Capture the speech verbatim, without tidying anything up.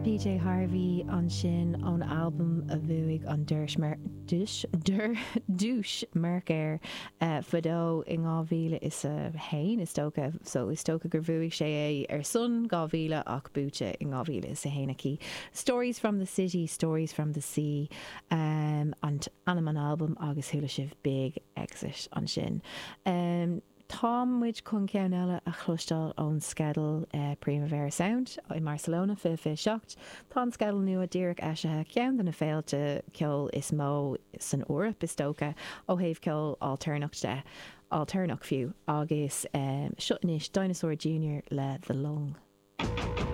P J Harvey an sin an album a bhuaig an dúis mar dúis dur dúis Mercéir uh, fadó in gábhíle is a hain is tóca so is tóca gur bhuaig sé é ar sun gábhíle ach búte in gábhíle is a hainaí. Stories from the City, Stories from the Sea um, and anam an album agus thula sibh big exit an sin. Um, Támuid chun ceann eile a chlustal ón scedal uh, Primavera Sound in Barcelona fi fi seacht. Tá an scedal nua díreach eisithe ceann den na féilte ceol is mó san Eorp is tóca ó thaobh ceol alternach de alternach fiú agus um, Shutnish Dinosaur Junior le The Lung.